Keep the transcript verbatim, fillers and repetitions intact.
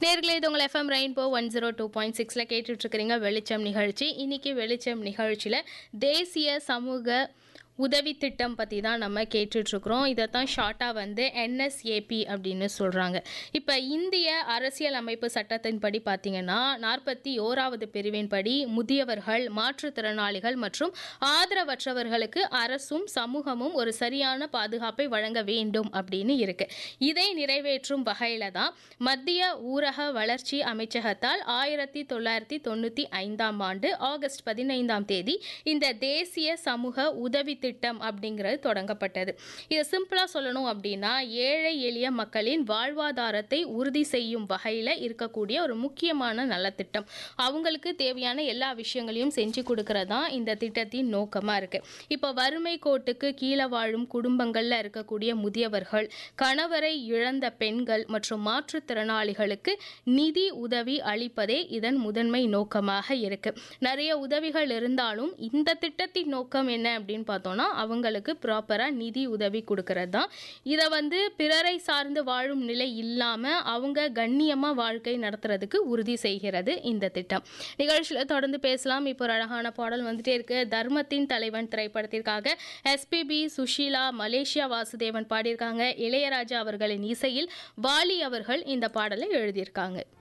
நேர்களே இது உங்கள் FM rainbow one zero two point சிக்ஸில் கேட்டுட்ருக்கிறீங்க வெளிச்சம் நிகழ்ச்சி. இன்றைக்கி வெளிச்சம் நிகழ்ச்சியில் தேசிய சமூக உதவி திட்டம் பற்றி தான் நம்ம கேட்டுட்ருக்குறோம். இதை தான் ஷார்ட்டாக வந்து என்எஸ்ஏபி அப்படின்னு சொல்கிறாங்க. இப்போ இந்திய அரசியல் அமைப்பு சட்டத்தின்படி பார்த்திங்கன்னா நாற்பத்தி ஓராவது பிரிவின்படி முதியவர்கள், மாற்றுத்திறனாளிகள் மற்றும் ஆதரவற்றவர்களுக்கு அரசும் சமூகமும் ஒரு சரியான பாதுகாப்பை வழங்க வேண்டும் அப்படின்னு இருக்குது. இதை நிறைவேற்றும் வகையில் தான் மத்திய ஊரக வளர்ச்சி அமைச்சகத்தால் ஆயிரத்தி தொள்ளாயிரத்தி தொண்ணூற்றி ஐந்தாம் ஆண்டு ஆகஸ்ட் பதினைந்தாம் தேதி இந்த தேசிய சமூக உதவி திட்டம் அப்படிங்கிறது தொடங்கப்பட்டது. இதை சிம்பிளா சொல்லணும் அப்படின்னா ஏழை எளிய மக்களின் வாழ்வாதாரத்தை உறுதி செய்யும் வகையில் இருக்கக்கூடிய ஒரு முக்கியமான நலத்திட்டம். அவங்களுக்கு தேவையான எல்லா விஷயங்களையும் செஞ்சு கொடுக்கறதா இந்த திட்டத்தின் நோக்கமா இருக்கு. இப்போ வறுமை கோட்டுக்கு கீழே வாழும் குடும்பங்கள்ல இருக்கக்கூடிய முதியவர்கள், கணவரை இழந்த பெண்கள் மற்றும் மாற்றுத்திறனாளிகளுக்கு நிதி உதவி அளிப்பதே இதன் முதன்மை நோக்கமாக இருக்கு. நிறைய உதவிகள் இருந்தாலும் இந்த திட்டத்தின் நோக்கம் என்ன அப்படின்னு பார்த்தோம்னா அவங்களுக்கு ப்ராப்பரா நிதி உதவி கொடுக்கறது தான். இதை வந்து பிறரை சார்ந்து வாழும் நிலை இல்லாம அவங்க கண்ணியமா வாழ்க்கை நடத்துறதுக்கு உறுதி செய்கிறது இந்த திட்டம். நிகழ்ச்சியில தொடர்ந்து பேசலாம். இப்போ ஒரு அழகான பாடல் வந்துட்டே இருக்கு. தர்மத்தின் தலைவன் திரைப்படத்திற்காக எஸ்பிபி, சுஷீலா, மலேசியா வாசுதேவன் பாடியிருக்காங்க. இளையராஜா அவர்களின் இசையில் வாலி அவர்கள் இந்த பாடலை எழுதியிருக்காங்க.